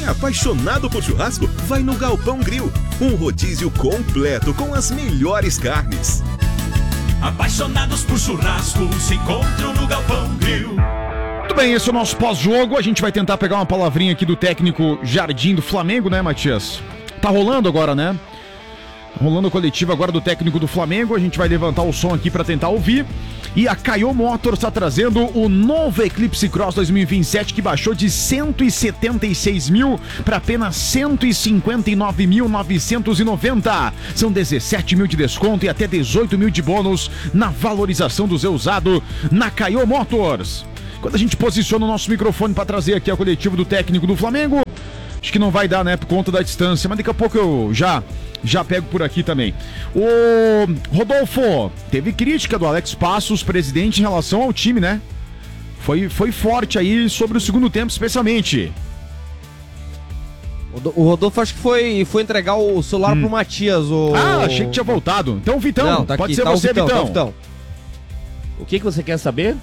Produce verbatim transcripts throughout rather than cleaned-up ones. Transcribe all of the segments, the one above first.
É apaixonado por churrasco? Vai no Galpão Grill. Um rodízio completo com as melhores carnes. Apaixonados por churrasco se encontram no Galpão Grill. Muito bem, esse é o nosso pós-jogo. A gente vai tentar pegar uma palavrinha aqui do técnico Jardim do Flamengo, né, Matias? Tá rolando agora, né? Rolando a coletiva agora do técnico do Flamengo. A gente vai levantar o som aqui pra tentar ouvir. E a Caio Motors está trazendo o novo Eclipse Cross dois mil e vinte e sete, que baixou de cento e setenta e seis mil para apenas cento e cinquenta e nove mil novecentos e noventa. São dezessete mil de desconto e até dezoito mil de bônus na valorização do seu usado na Caio Motors. Quando a gente posiciona o nosso microfone para trazer aqui a coletiva do técnico do Flamengo, acho que não vai dar, né, por conta da distância, mas daqui a pouco eu já... Já pego por aqui também. O Rodolfo, teve crítica do Alex Passos, presidente, em relação ao time, né? Foi, foi forte aí sobre o segundo tempo, especialmente. O Rodolfo acho que foi, foi entregar o celular hum. pro Matias. O... Ah, achei que tinha voltado. Então, Vitão, Não, tá pode aqui, ser tá você, Vitão, Vitão. Tá Vitão. O que, que você quer saber?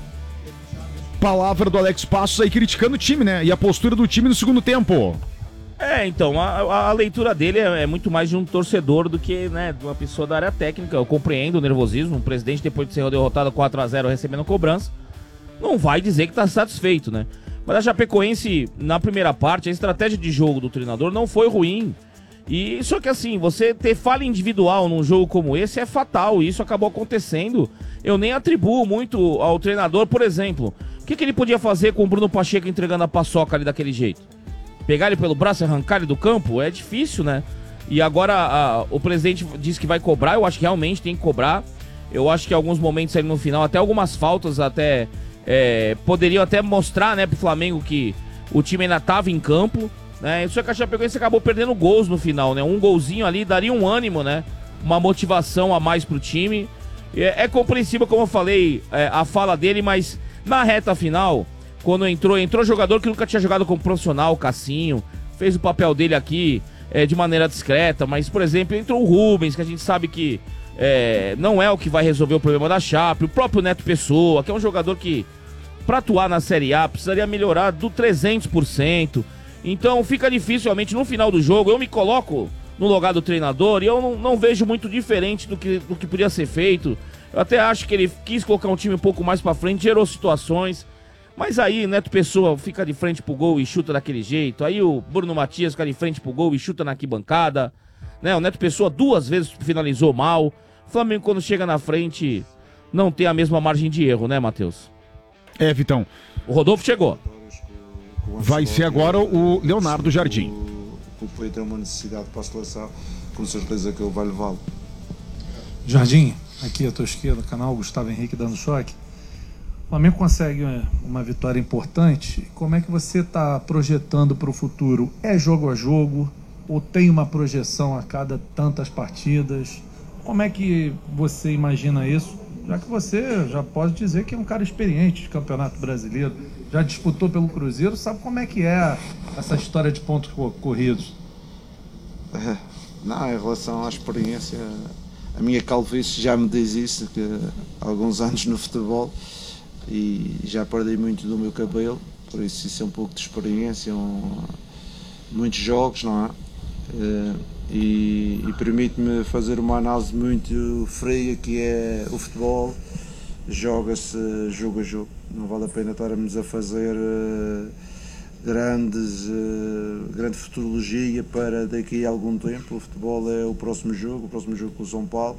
Palavra do Alex Passos aí criticando o time, né? E a postura do time no segundo tempo. É, então, a, a leitura dele é, é muito mais de um torcedor do que, né, de uma pessoa da área técnica. Eu compreendo o nervosismo. O presidente, depois de ser derrotado quatro a zero, recebendo cobrança, não vai dizer que está satisfeito, né? Mas a Chapecoense, na primeira parte, a estratégia de jogo do treinador não foi ruim. E só que assim, você ter falha individual num jogo como esse é fatal. E isso acabou acontecendo. Eu nem atribuo muito ao treinador, por exemplo. O que, que ele podia fazer com o Bruno Pacheco entregando a paçoca ali daquele jeito? Pegar ele pelo braço e arrancar ele do campo? É difícil, né? E agora a, o presidente disse que vai cobrar. Eu acho que realmente tem que cobrar. Eu acho que em alguns momentos ali no final, até algumas faltas até é, poderiam até mostrar, né, pro Flamengo que o time ainda estava em campo, né? Só que a Chapecoense acabou perdendo gols no final, né? Um golzinho ali daria um ânimo, né? Uma motivação a mais pro time. É, é compreensível, como eu falei, é, a fala dele, mas na reta final... Quando entrou, entrou jogador que nunca tinha jogado como profissional, o Cassinho, fez o papel dele aqui é, de maneira discreta, mas, por exemplo, entrou o Rubens, que a gente sabe que é, não é o que vai resolver o problema da Chape, o próprio Neto Pessoa, que é um jogador que, para atuar na Série A, precisaria melhorar do trezentos por cento, então fica difícil, realmente, no final do jogo, eu me coloco no lugar do treinador e eu não, não vejo muito diferente do que, do que podia ser feito. Eu até acho que ele quis colocar um time um pouco mais para frente, gerou situações. Mas aí, Neto Pessoa fica de frente pro gol e chuta daquele jeito. Aí o Bruno Matias fica de frente pro gol e chuta na arquibancada. Né? O Neto Pessoa duas vezes finalizou mal. O Flamengo, quando chega na frente, não tem a mesma margem de erro, né, Matheus? É, Vitão. O Rodolfo chegou. Vai ser agora o Leonardo Jardim. O Peito tem uma necessidade para a seleção, com certeza que ele vai levá-lo. Jardim, aqui à tua esquerda, canal Gustavo Henrique dando choque. O Flamengo consegue uma vitória importante. Como é que você está projetando para o futuro? É jogo a jogo? Ou tem uma projeção a cada tantas partidas? Como é que você imagina isso? Já que você já pode dizer que é um cara experiente de Campeonato Brasileiro, já disputou pelo Cruzeiro, sabe como é que é essa história de pontos corridos? É, não, em relação à experiência, a minha calvície já me diz isso, que há alguns anos no futebol, e já perdi muito do meu cabelo, por isso isso é um pouco de experiência, um, muitos jogos, não é? Uh, e, e permite-me fazer uma análise muito fria, que é o futebol, joga-se jogo a jogo, não vale a pena estarmos a fazer uh, grandes, uh, grande futurologia para daqui a algum tempo. O futebol é o próximo jogo, o próximo jogo com o São Paulo,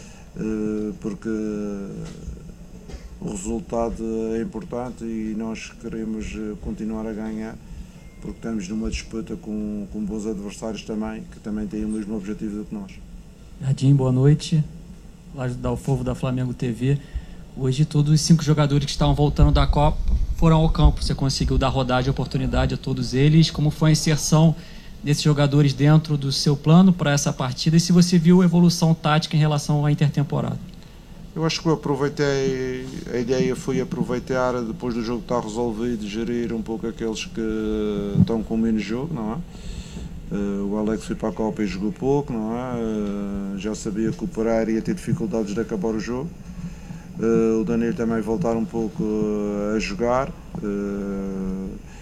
uh, porque o resultado é importante e nós queremos continuar a ganhar, porque estamos numa disputa com, com bons adversários também, que também têm o mesmo objetivo do que nós. Jardim, boa noite. Lá da Alfovo da Flamengo T V. Hoje todos os cinco jogadores que estavam voltando da Copa foram ao campo. Você conseguiu dar rodagem e oportunidade a todos eles. Como foi a inserção desses jogadores dentro do seu plano para essa partida? E se você viu evolução tática em relação à intertemporada? Eu acho que eu aproveitei, a ideia foi aproveitar, depois do jogo estar resolvido, gerir um pouco aqueles que estão com menos jogo, não é? Uh, o Alex foi para a Copa e jogou pouco, não é? Uh, já sabia que o Pereira ia ter dificuldades de acabar o jogo. Uh, o Danilo também voltar um pouco uh, a jogar. Uh,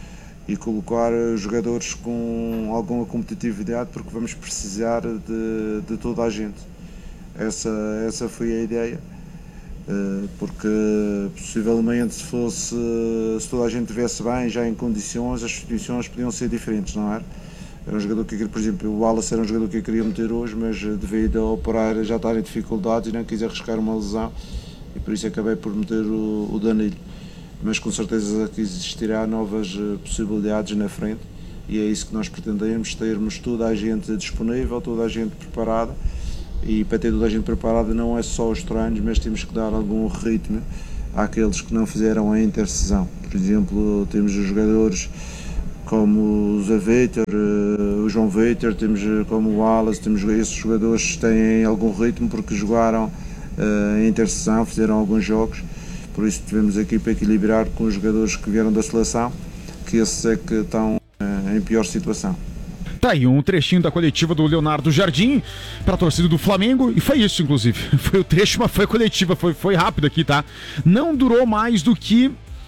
e colocar jogadores com alguma competitividade, porque vamos precisar de, de toda a gente. Essa, essa foi a ideia, porque possivelmente se fosse, se toda a gente estivesse bem, já em condições, as substituições podiam ser diferentes, não é? Era um jogador que, por exemplo, o Wallace era um jogador que eu queria meter hoje, mas devido ao operar já estar em dificuldades e não quis arriscar uma lesão, e por isso acabei por meter o, o Danilo. Mas com certeza que existirá novas possibilidades na frente, e é isso que nós pretendemos, termos toda a gente disponível, toda a gente preparada, e para ter toda a gente preparada não é só os treinos, mas temos que dar algum ritmo àqueles que não fizeram a intercessão. Por exemplo, temos os jogadores como o Zé Vitor, o João Vitor, temos como o Wallace, temos esses jogadores que têm algum ritmo porque jogaram a intercessão, fizeram alguns jogos. Por isso tivemos aqui para equilibrar com os jogadores que vieram da seleção, que esses é que estão em pior situação. Tá aí um trechinho da coletiva do Leonardo Jardim para a torcida do Flamengo, e foi isso, inclusive. Foi o trecho, mas foi coletiva, foi, foi rápido aqui, tá? Não durou mais do que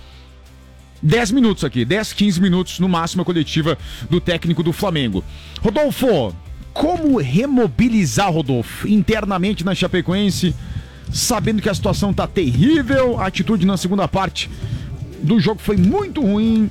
dez minutos aqui, dez, quinze minutos no máximo a coletiva do técnico do Flamengo. Rodolfo, como remobilizar, Rodolfo, internamente na Chapecoense, sabendo que a situação tá terrível, a atitude na segunda parte do jogo foi muito ruim,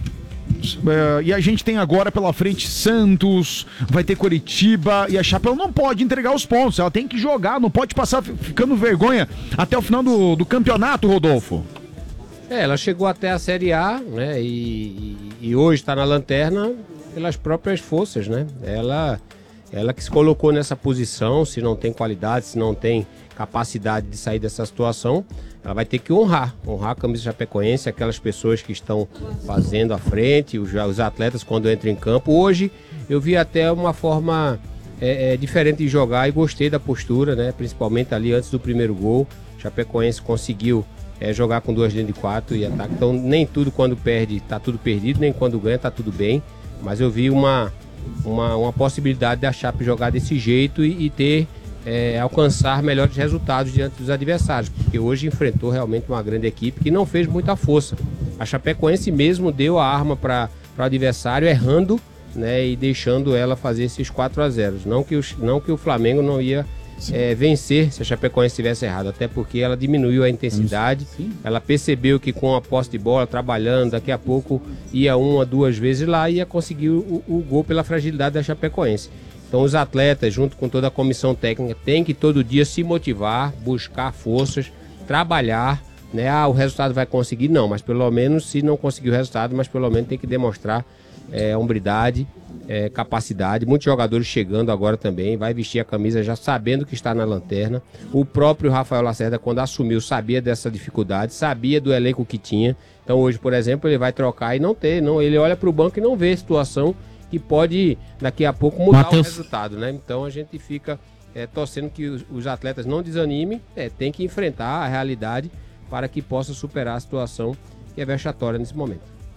é, e a gente tem agora pela frente Santos, vai ter Coritiba, e a Chape ela não pode entregar os pontos, ela tem que jogar, não pode passar ficando vergonha até o final do, do campeonato, Rodolfo. É, ela chegou até a Série A, né, e, e hoje está na lanterna pelas próprias forças, né, ela, ela que se colocou nessa posição, se não tem qualidade, se não tem capacidade de sair dessa situação, ela vai ter que honrar, honrar a camisa chapecoense, aquelas pessoas que estão fazendo à frente, os, os atletas quando entram em campo. Hoje eu vi até uma forma é, é, diferente de jogar e gostei da postura, né, principalmente ali antes do primeiro gol. Chapecoense conseguiu é, jogar com duas linhas de quatro e ataque, então nem tudo quando perde está tudo perdido, nem quando ganha está tudo bem, mas eu vi uma, uma, uma possibilidade da Chape jogar desse jeito e, e ter É, alcançar melhores resultados diante dos adversários, porque hoje enfrentou realmente uma grande equipe que não fez muita força. A Chapecoense mesmo deu a arma para o adversário, errando, né, e deixando ela fazer esses quatro a zero. Não que, os, não que o Flamengo não ia é, vencer se a Chapecoense tivesse errado, até porque ela diminuiu a intensidade, Sim. ela percebeu que com a posse de bola, trabalhando, daqui a pouco ia uma, duas vezes lá e ia conseguir o, o gol pela fragilidade da Chapecoense. Então os atletas, junto com toda a comissão técnica, têm que todo dia se motivar, buscar forças, trabalhar, né? Ah, o resultado vai conseguir? Não, mas pelo menos, se não conseguir o resultado, mas pelo menos tem que demonstrar é, hombridade, é, capacidade. Muitos jogadores chegando agora também, vai vestir a camisa já sabendo que está na lanterna. O próprio Rafael Lacerda, quando assumiu, sabia dessa dificuldade, sabia do elenco que tinha. Então hoje, por exemplo, ele vai trocar e não ter, não, ele olha para o banco e não vê a situação que pode daqui a pouco mudar Mateus. o resultado, né? Então a gente fica é, torcendo que os, os atletas não desanimem, é, tem que enfrentar a realidade para que possa superar a situação que é vexatória nesse momento.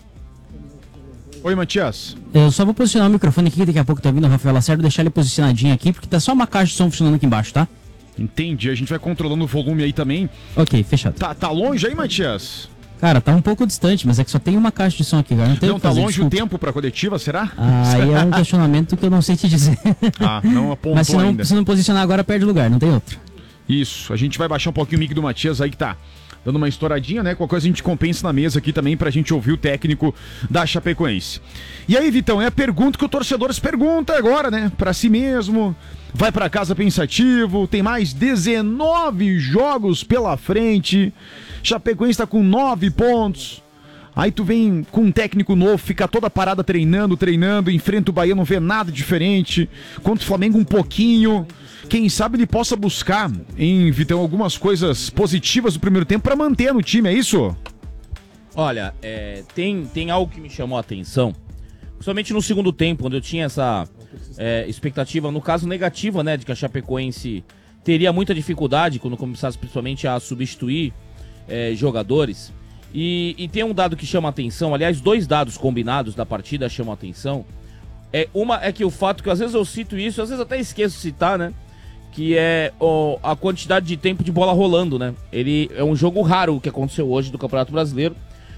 Oi, Matias. Eu só vou posicionar o microfone aqui, daqui a pouco tá vindo o Rafael Lacerda, deixar ele posicionadinho aqui, porque tá só uma caixa de som funcionando aqui embaixo, tá? Entendi, a gente vai controlando o volume aí também. Ok, fechado. Tá, tá longe aí, Matias? Cara, tá um pouco distante, mas é que só tem uma caixa de som aqui, cara. Não, tem não tá fazer, longe desculpa. o tempo pra coletiva, será? Ah, aí é um questionamento que eu não sei te dizer. Ah, não apontou mas se não, ainda. se não posicionar agora, perde lugar, não tem outro. Isso, a gente vai baixar um pouquinho o mic do Matias aí que tá dando uma estouradinha, né? Qualquer coisa a gente compensa na mesa aqui também pra gente ouvir o técnico da Chapecoense. E aí, Vitão, é a pergunta que o torcedor se pergunta agora, né? Pra si mesmo, vai pra casa pensativo, tem mais dezenove jogos pela frente, Chapecoense tá com nove pontos. Aí tu vem com um técnico novo, fica toda parada treinando, treinando, enfrenta o Bahia, não vê nada diferente. Contra o Flamengo um pouquinho. Quem sabe ele possa buscar, em Vitão, algumas coisas positivas do primeiro tempo para manter no time, é isso? Olha, é, tem, tem algo que me chamou a atenção, principalmente no segundo tempo, onde eu tinha essa é, expectativa, no caso negativa, né, de que a Chapecoense teria muita dificuldade quando começasse principalmente a substituir é, jogadores. E, e tem um dado que chama a atenção, aliás, dois dados combinados da partida chamam a atenção. É, uma é que o fato que às vezes eu cito isso, às vezes até esqueço de citar, né? Que é ó, a quantidade de tempo de bola rolando, né? Ele é um jogo raro o que aconteceu hoje do Campeonato Brasileiro.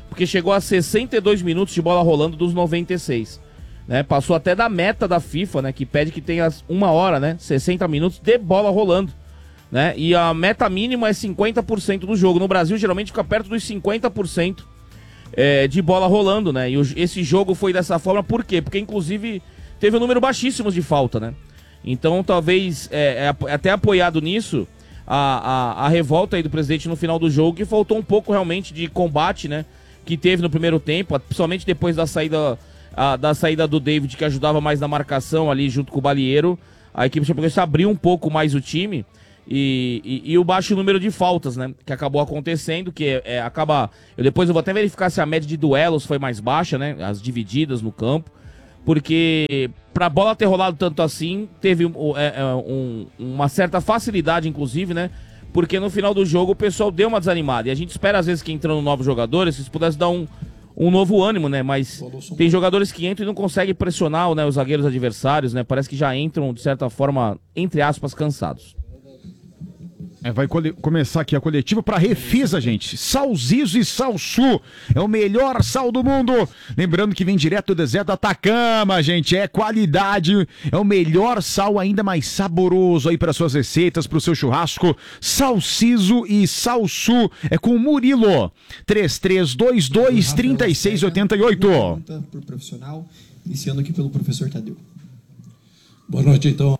porque chegou a sessenta e dois minutos de bola rolando dos noventa e seis. Né? Passou até da meta da FIFA, né? Que pede que tenha uma hora, né? sessenta minutos de bola rolando. Né? E a meta mínima é cinquenta por cento do jogo. No Brasil, geralmente fica perto dos cinquenta por cento é, de bola rolando, né? E o, esse jogo foi dessa forma, por quê? Porque, inclusive, teve um número baixíssimo de falta, né? Então, talvez, é, é, até apoiado nisso, a, a, a revolta aí do presidente no final do jogo, que faltou um pouco, realmente, de combate, né? Que teve no primeiro tempo, principalmente depois da saída, a, da saída do David, que ajudava mais na marcação ali, junto com o Balieiro. A equipe Chapecoense abriu um pouco mais o time. E, e, e o baixo número de faltas, né, que acabou acontecendo, que é, é, acaba... Eu depois eu vou até verificar se a média de duelos foi mais baixa, né, as divididas no campo, porque pra bola ter rolado tanto assim, teve é, é, um, uma certa facilidade, inclusive, né, porque no final do jogo o pessoal deu uma desanimada, e a gente espera às vezes que entrando novos jogadores, se pudesse dar um, um novo ânimo, né, mas tem jogadores que entram e não conseguem pressionar, né, os zagueiros adversários, né, parece que já entram, de certa forma, entre aspas, cansados. É, vai começar aqui a coletiva para Refisa, gente. Salzizo e Salsu é o melhor sal do mundo. Lembrando que vem direto do deserto do Atacama, gente. É qualidade, é o melhor sal, ainda mais saboroso aí para suas receitas, para o seu churrasco. Salzizo e Salsu é com o Murilo. três três dois dois, três seis oito oito. Pergunta por profissional, iniciando aqui pelo professor Tadeu. Boa noite, então.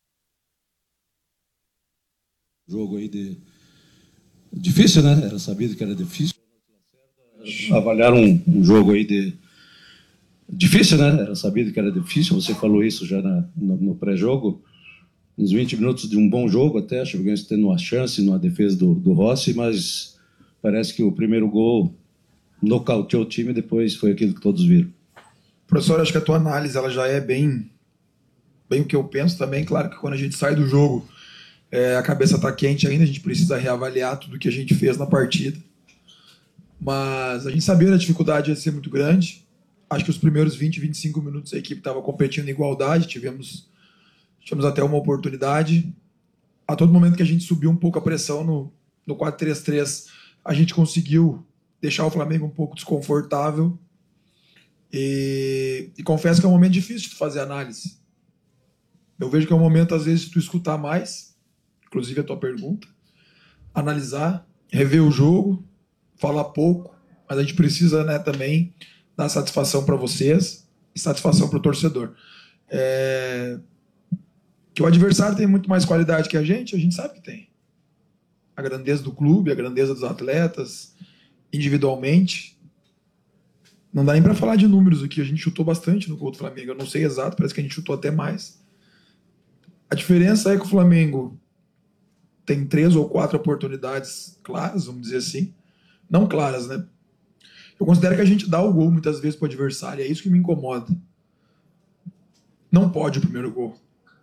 Jogo aí de... difícil, né? Era sabido que era difícil. Avaliar um, um jogo aí de... difícil, né? Era sabido que era difícil. Você falou isso já na, no, no pré-jogo. Uns vinte minutos de um bom jogo até. Acho que o tendo uma chance na defesa do, do Rossi, mas parece que o primeiro gol nocauteou o time e depois foi aquilo que todos viram. Professor, acho que a tua análise ela já é bem, bem o que eu penso também. Claro que quando a gente sai do jogo... É, a cabeça está quente ainda, a gente precisa reavaliar tudo que a gente fez na partida. Mas a gente sabia que a dificuldade ia ser muito grande. Acho que os primeiros vinte, vinte e cinco minutos a equipe estava competindo em igualdade, tivemos, tivemos até uma oportunidade. A todo momento que a gente subiu um pouco a pressão no, no quatro três três, a gente conseguiu deixar o Flamengo um pouco desconfortável. E, e confesso que é um momento difícil de fazer análise. Eu vejo que é um momento, às vezes, de tu escutar mais, inclusive a tua pergunta, analisar, rever o jogo, falar pouco, mas a gente precisa, né, também dar satisfação para vocês e satisfação para o torcedor. É... Que o adversário tem muito mais qualidade que a gente, a gente sabe que tem. A grandeza do clube, a grandeza dos atletas, individualmente. Não dá nem para falar de números aqui, a gente chutou bastante no gol do Flamengo, eu não sei exato, parece que a gente chutou até mais. A diferença é que o Flamengo tem três ou quatro oportunidades claras, vamos dizer assim. Não claras, né? Eu considero que a gente dá o gol muitas vezes para o adversário, é isso que me incomoda. Não pode o primeiro gol.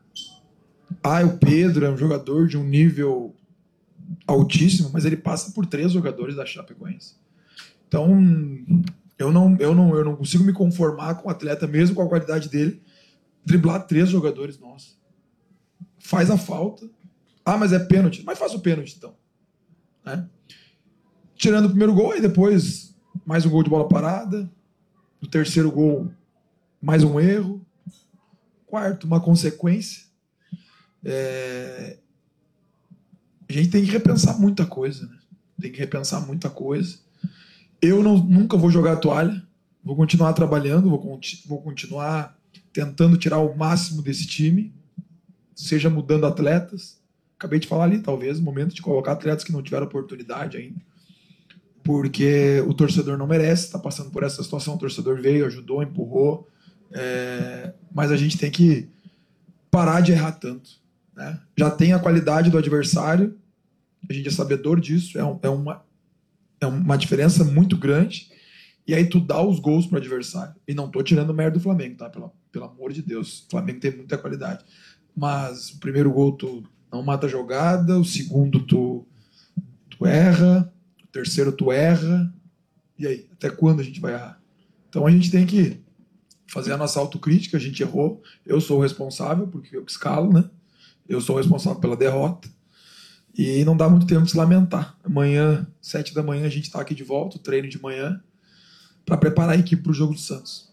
Ah, o Pedro é um jogador de um nível altíssimo, mas ele passa por três jogadores da Chapecoense. Então, eu não, eu não, eu não consigo me conformar com o atleta, mesmo com a qualidade dele, driblar três jogadores nossos. Faz a falta. Ah, mas é pênalti. Mas faz o pênalti, então. Né? Tirando o primeiro gol, aí depois mais um gol de bola parada. No terceiro gol, mais um erro. Quarto, uma consequência. É... A gente tem que repensar muita coisa. Né? Tem que repensar muita coisa. Eu não, nunca vou jogar a toalha. Vou continuar trabalhando, vou, conti- vou continuar tentando tirar o máximo desse time. Seja mudando atletas. Acabei de falar ali, talvez, o momento de colocar atletas que não tiveram oportunidade ainda. Porque o torcedor não merece estar passando por essa situação. O torcedor veio, ajudou, empurrou. É... Mas a gente tem que parar de errar tanto. Né? Já tem a qualidade do adversário. A gente é sabedor disso. É, um, é, uma, é uma diferença muito grande. E aí tu dá os gols para o adversário. E não tô tirando merda do Flamengo, tá? Pelo, pelo amor de Deus. O Flamengo tem muita qualidade. Mas o primeiro gol tu não mata a jogada, o segundo tu, tu erra, o terceiro tu erra, e aí? Até quando a gente vai errar? Então a gente tem que fazer a nossa autocrítica, a gente errou, eu sou o responsável, porque eu que escalo, né? Eu sou o responsável pela derrota, e não dá muito tempo de se lamentar. Amanhã, sete da manhã, a gente tá aqui de volta, o treino de manhã, para preparar a equipe para o jogo do Santos.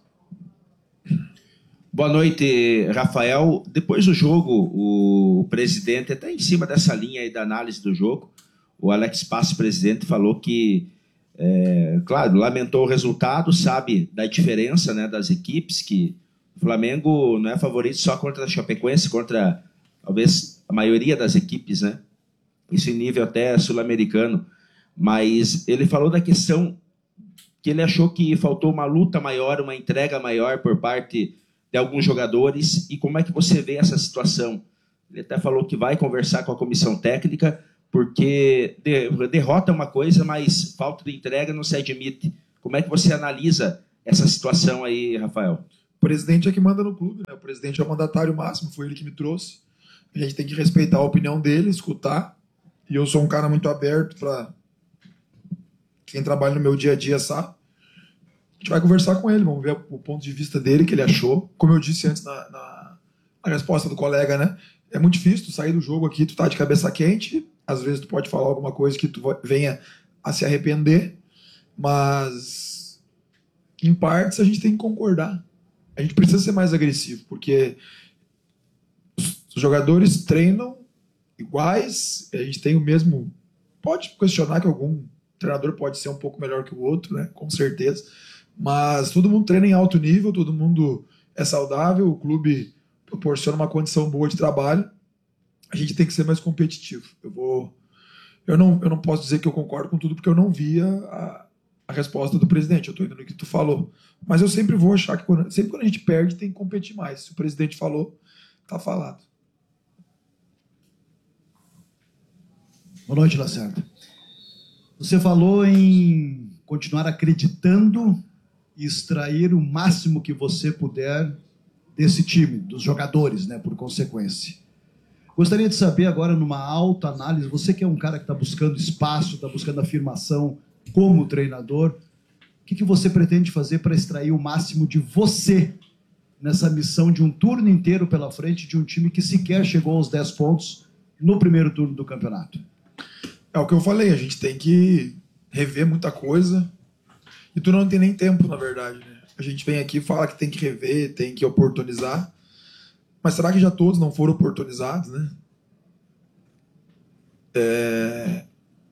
Boa noite, Rafael. Depois do jogo, o presidente, até em cima dessa linha aí da análise do jogo, o Alex Passo, presidente, falou que, é, claro, lamentou o resultado, sabe da diferença, né, das equipes, que o Flamengo não é favorito só contra a Chapecoense, contra, talvez, a maioria das equipes, né? Isso em nível até sul-americano. Mas ele falou da questão que ele achou que faltou uma luta maior, uma entrega maior por parte de alguns jogadores. E como é que você vê essa situação? Ele até falou que vai conversar com a comissão técnica, porque derrota é uma coisa, mas falta de entrega não se admite. Como é que você analisa essa situação aí, Rafael? O presidente é que manda no clube, né? O presidente é o mandatário máximo, foi ele que me trouxe. A gente tem que respeitar a opinião dele, escutar. E eu sou um cara muito aberto para quem trabalha no meu dia a dia, sabe? A gente vai conversar com ele, vamos ver o ponto de vista dele, que ele achou. Como eu disse antes na, na, na resposta do colega, né? É muito difícil tu sair do jogo aqui, tu tá de cabeça quente, às vezes tu pode falar alguma coisa que tu venha a se arrepender, mas em partes a gente tem que concordar. A gente precisa ser mais agressivo, porque os jogadores treinam iguais, a gente tem o mesmo... Pode questionar que algum treinador pode ser um pouco melhor que o outro, né? Com certeza. Mas todo mundo treina em alto nível, todo mundo é saudável, o clube proporciona uma condição boa de trabalho. A gente tem que ser mais competitivo. Eu vou, eu não, eu não posso dizer que eu concordo com tudo, porque eu não via a, a resposta do presidente. Eu estou indo no que tu falou. Mas eu sempre vou achar que quando, sempre quando a gente perde, tem que competir mais. Se o presidente falou, tá falado. Boa noite, Lacerda. Você falou em continuar acreditando e extrair o máximo que você puder desse time, dos jogadores, né, por consequência. Gostaria de saber agora, numa alta análise, você que é um cara que está buscando espaço, está buscando afirmação como treinador, o que, que você pretende fazer para extrair o máximo de você nessa missão de um turno inteiro pela frente de um time que sequer chegou aos dez pontos no primeiro turno do campeonato? É o que eu falei, a gente tem que rever muita coisa e tu não tem nem tempo, na verdade, né? A gente vem aqui e fala que tem que rever, tem que oportunizar, mas será que já todos não foram oportunizados, né? É...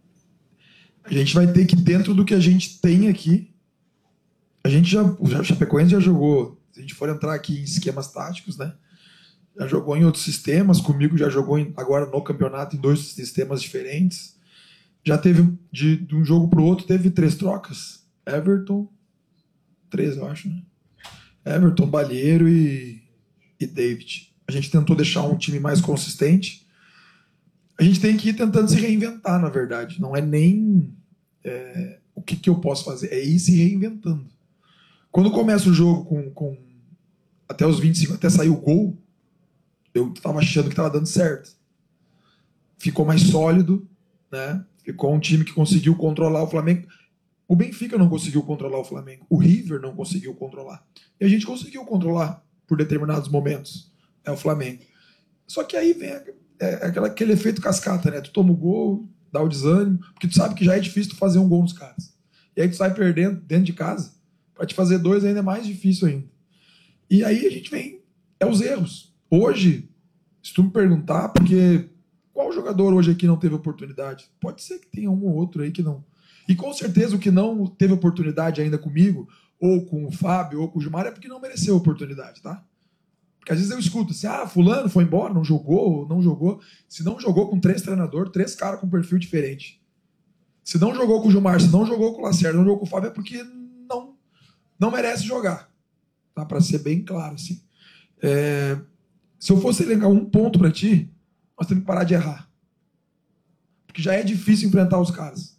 A gente vai ter que, dentro do que a gente tem aqui, a gente já, o Chapecoense já jogou, se a gente for entrar aqui em esquemas táticos, né? Já jogou em outros sistemas, comigo já jogou em, agora no campeonato em dois sistemas diferentes. Já teve, de, de um jogo para o outro, teve três trocas. Everton, três eu acho, né? Everton, Balheiro e, e David. A gente tentou deixar um time mais consistente. A gente tem que ir tentando se reinventar, na verdade. Não é nem é, o que, que eu posso fazer, é ir se reinventando. Quando começa o jogo com, com até os vinte e cinco, até sair o gol, eu estava achando que estava dando certo. Ficou mais sólido, né? Ficou um time que conseguiu controlar o Flamengo. O Benfica não conseguiu controlar o Flamengo. O River não conseguiu controlar. E a gente conseguiu controlar por determinados momentos. É o Flamengo. Só que aí vem é, aquela, aquele efeito cascata, né? Tu toma o gol, dá o desânimo, porque tu sabe que já é difícil tu fazer um gol nos caras. E aí tu sai perdendo dentro de casa. Para te fazer dois ainda é mais difícil ainda. E aí a gente vem... É os erros. Hoje, se tu me perguntar, porque qual jogador hoje aqui não teve oportunidade? Pode ser que tenha um ou outro aí que não. E com certeza o que não teve oportunidade ainda comigo, ou com o Fábio, ou com o Gilmar, é porque não mereceu oportunidade, tá? Porque às vezes eu escuto assim, ah, fulano foi embora, não jogou, não jogou. Se não jogou com três treinadores, três caras com perfil diferente. Se não jogou com o Gilmar, se não jogou com o Lacerda, não jogou com o Fábio, é porque não, não merece jogar. Tá? Para ser bem claro, assim. É... Se eu fosse elencar um ponto para ti, nós temos que parar de errar. Porque já é difícil enfrentar os caras.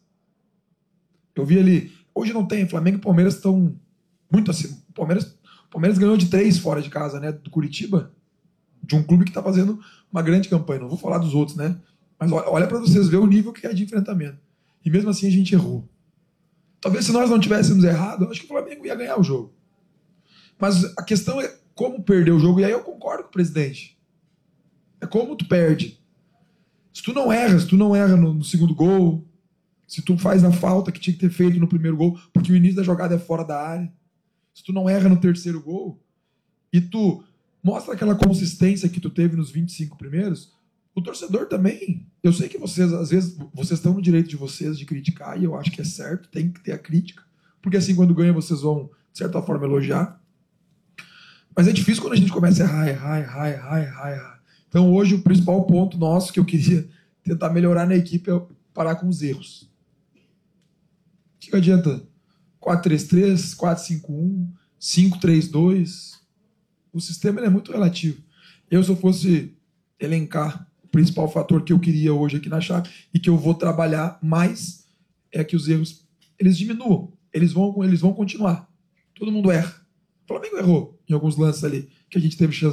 Eu vi ali, hoje não tem, Flamengo e Palmeiras estão muito acima. O Palmeiras, o Palmeiras ganhou de três fora de casa, né? Do Curitiba, de um clube que está fazendo uma grande campanha. Não vou falar dos outros, né? Mas olha para vocês ver o nível que é de enfrentamento. E mesmo assim a gente errou. Talvez se nós não tivéssemos errado, eu acho que o Flamengo ia ganhar o jogo. Mas a questão é como perder o jogo, e aí eu concordo com o presidente. É como tu perde. Se tu não erra, se tu não erra no, no segundo gol, Se tu faz a falta que tinha que ter feito no primeiro gol, porque o início da jogada é fora da área. Se tu não erra no terceiro gol, e tu mostra aquela consistência que tu teve nos vinte e cinco primeiros, o torcedor também, eu sei que vocês, às vezes, vocês estão no direito de vocês de criticar, e eu acho que é certo, tem que ter a crítica, porque assim, quando ganha, vocês vão, de certa forma, elogiar. Mas é difícil quando a gente começa a errar, errar, errar, errar, errar, errar. Então, hoje, o principal ponto nosso que eu queria tentar melhorar na equipe é parar com os erros. O que, que adianta? quatro três três, quatro cinco um, cinco três dois. O sistema ele é muito relativo. Eu, se eu fosse elencar o principal fator que eu queria hoje aqui na chave e que eu vou trabalhar mais, é que os erros eles diminuam. Eles vão, eles vão continuar. Todo mundo erra. O Flamengo errou em alguns lances ali, que a gente teve chance